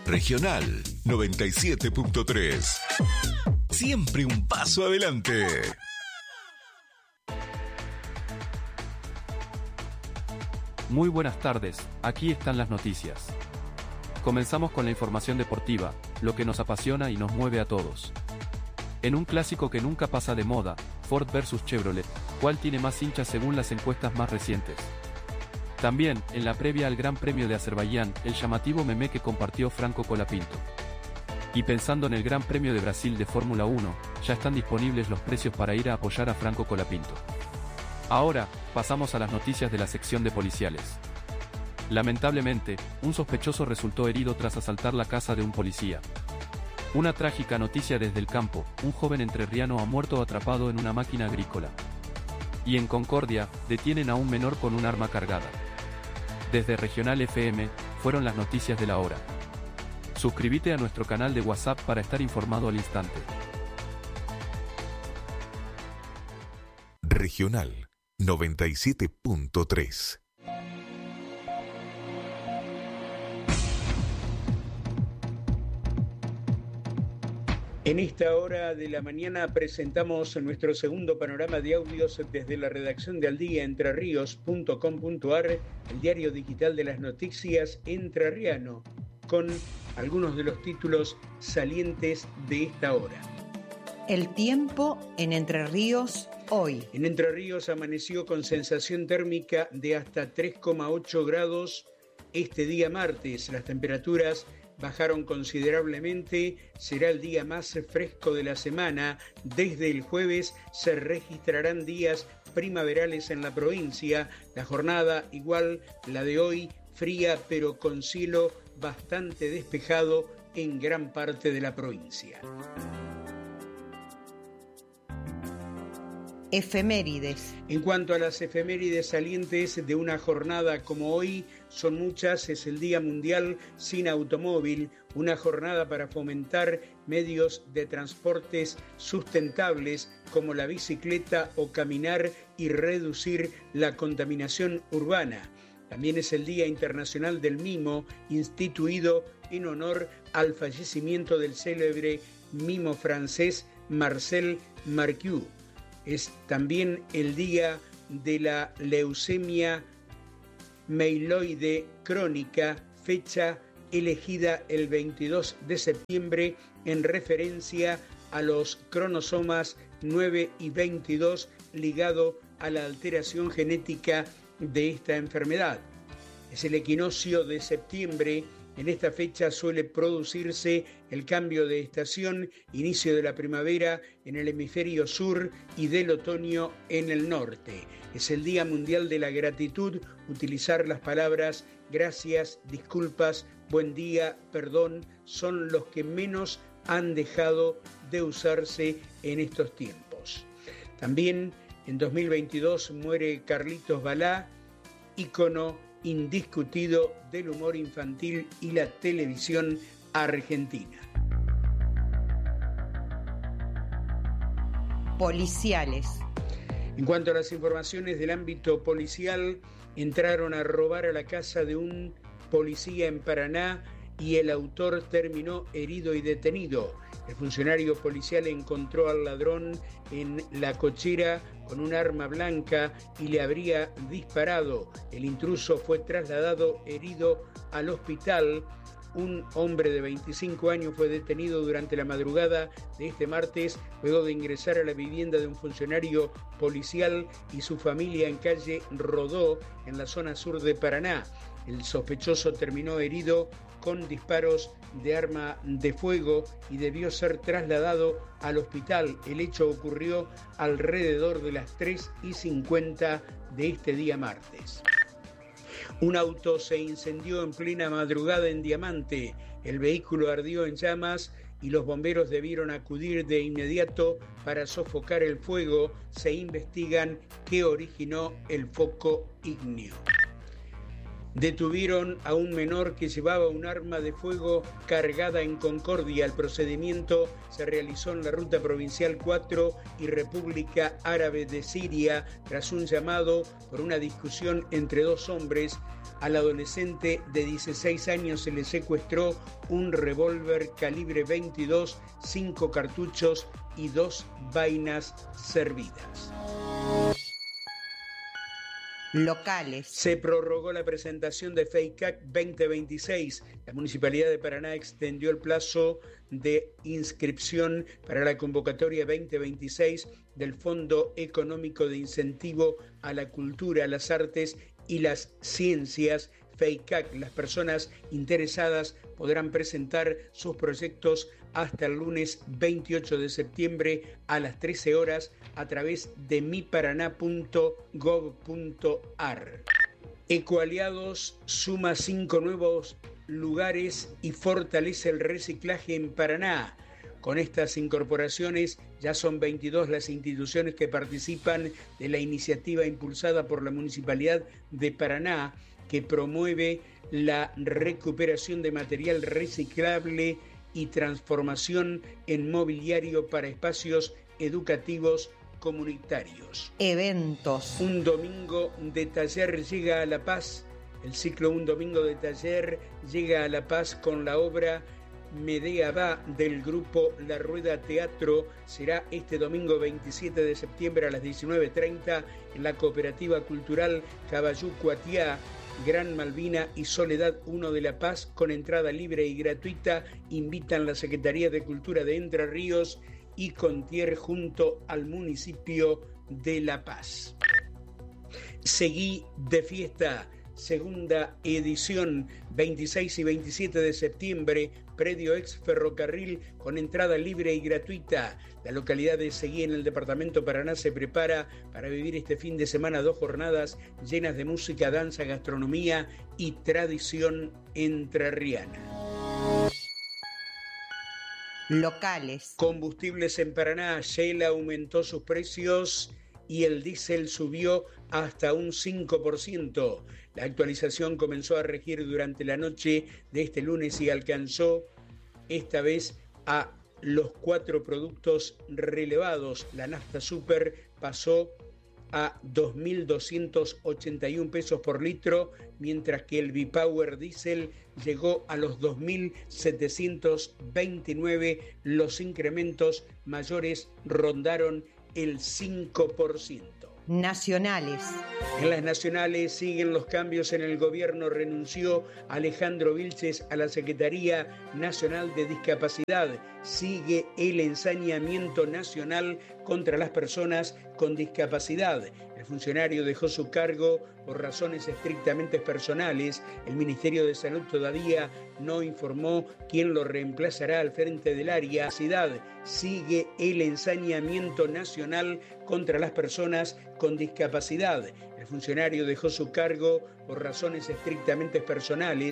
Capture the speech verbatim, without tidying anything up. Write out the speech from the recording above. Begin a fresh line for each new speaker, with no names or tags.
Regional noventa y siete punto tres. Siempre un paso adelante.
Muy buenas tardes, aquí están las noticias. Comenzamos con la información deportiva, lo que nos apasiona y nos mueve a todos. En un clásico que nunca pasa de moda, Ford versus Chevrolet, ¿cuál tiene más hinchas según las encuestas más recientes? También, en la previa al Gran Premio de Azerbaiyán, el llamativo meme que compartió Franco Colapinto. Y pensando en el Gran Premio de Brasil de Fórmula uno, ya están disponibles los precios para ir a apoyar a Franco Colapinto. Ahora, pasamos a las noticias de la sección de policiales. Lamentablemente, un sospechoso resultó herido tras asaltar la casa de un policía. Una trágica noticia desde el campo, un joven entrerriano ha muerto atrapado en una máquina agrícola. Y en Concordia, detienen a un menor con un arma cargada. Desde Regional F M, fueron las noticias de la hora. Suscríbete a nuestro canal de WhatsApp para estar informado al instante.
Regional noventa y siete punto tres.
En esta hora de la mañana presentamos nuestro segundo panorama de audios desde la redacción de al día entre ríos punto com punto a r, el diario digital de las noticias entrerriano, con algunos de los títulos salientes de esta hora.
El tiempo en Entre Ríos hoy.
En Entre Ríos amaneció con sensación térmica de hasta tres coma ocho grados este día martes. Las temperaturas bajaron considerablemente, será el día más fresco de la semana. Desde el jueves se registrarán días primaverales en la provincia. La jornada, igual la de hoy, fría pero con cielo bastante despejado en gran parte de la provincia.
Efemérides.
En cuanto a las efemérides salientes de una jornada como hoy, son muchas. Es el Día Mundial Sin Automóvil, una jornada para fomentar medios de transportes sustentables como la bicicleta o caminar y reducir la contaminación urbana. También es el Día Internacional del Mimo, instituido en honor al fallecimiento del célebre mimo francés Marcel Marceau. Es también el día de la leucemia mieloide crónica, fecha elegida el veintidós de septiembre en referencia a los cromosomas nueve y veintidós ligado a la alteración genética de esta enfermedad. Es el equinoccio de septiembre. En esta fecha suele producirse el cambio de estación, inicio de la primavera en el hemisferio sur y del otoño en el norte. Es el Día Mundial de la Gratitud. Utilizar las palabras gracias, disculpas, buen día, perdón, son los que menos han dejado de usarse en estos tiempos. También en dos mil veintidós muere Carlitos Balá, ícono indiscutido del humor infantil y la televisión argentina.
Policiales.
En cuanto a las informaciones del ámbito policial, entraron a robar a la casa de un policía en Paraná y el autor terminó herido y detenido. El funcionario policial encontró al ladrón en la cochera con un arma blanca y le habría disparado. El intruso fue trasladado herido al hospital. Un hombre de veinticinco años fue detenido durante la madrugada de este martes luego de ingresar a la vivienda de un funcionario policial y su familia en calle Rodó, en la zona sur de Paraná. El sospechoso terminó herido con disparos de arma de fuego y debió ser trasladado al hospital. El hecho ocurrió alrededor de las tres y cincuenta de este día martes. Un auto se incendió en plena madrugada en Diamante. El vehículo ardió en llamas y los bomberos debieron acudir de inmediato para sofocar el fuego. Se investigan qué originó el foco ígneo. Detuvieron a un menor que llevaba un arma de fuego cargada en Concordia. El procedimiento se realizó en la ruta provincial cuatro y República Árabe de Siria tras un llamado por una discusión entre dos hombres. Al adolescente de dieciséis años se le secuestró un revólver calibre veintidós, cinco cartuchos y dos vainas servidas.
Locales.
Se prorrogó la presentación de FEICAC veinte veintiséis. La Municipalidad de Paraná extendió el plazo de inscripción para la convocatoria veinte veintiséis del Fondo Económico de Incentivo a la Cultura, las Artes y las Ciencias, FEICAC. Las personas interesadas podrán presentar sus proyectos hasta el lunes veintiocho de septiembre a las trece horas a través de mi paraná punto gov punto ar. Ecoaliados suma cinco nuevos lugares y fortalece el reciclaje en Paraná. Con estas incorporaciones ya son veintidós las instituciones que participan de la iniciativa impulsada por la Municipalidad de Paraná, que promueve la recuperación de material reciclable y transformación en mobiliario para espacios educativos comunitarios.
Eventos.
Un domingo de taller llega a La Paz. El ciclo Un Domingo de Taller llega a La Paz con la obra Medea Va del grupo La Rueda Teatro. Será este domingo veintisiete de septiembre a las diecinueve treinta en la Cooperativa Cultural Caballú Cuatiá, Gran Malvina y Soledad uno de La Paz, con entrada libre y gratuita. Invitan la Secretaría de Cultura de Entre Ríos y Contier junto al municipio de La Paz. Seguí de fiesta, segunda edición, veintiséis y veintisiete de septiembre, predio ex ferrocarril con entrada libre y gratuita. La localidad de Seguí en el departamento Paraná se prepara para vivir este fin de semana dos jornadas llenas de música, danza, gastronomía y tradición entrerriana.
Locales.
Combustibles en Paraná. Shell aumentó sus precios y el diésel subió hasta un cinco por ciento. La actualización comenzó a regir durante la noche de este lunes y alcanzó esta vez a los cuatro productos relevados. La nafta super pasó a dos mil doscientos ochenta y un pesos por litro, mientras que el V-Power Diesel llegó a los dos mil setecientos veintinueve. Los incrementos mayores rondaron el cinco por ciento.
Nacionales.
En las nacionales siguen los cambios en el gobierno. Renunció Alejandro Vilches a la Secretaría Nacional de Discapacidad. Sigue el ensañamiento nacional contra las personas con discapacidad. El funcionario dejó su cargo por razones estrictamente personales. El Ministerio de Salud todavía no informó quién lo reemplazará al frente del área. Sigue el ensañamiento nacional contra las personas con discapacidad. El funcionario dejó su cargo por razones estrictamente personales.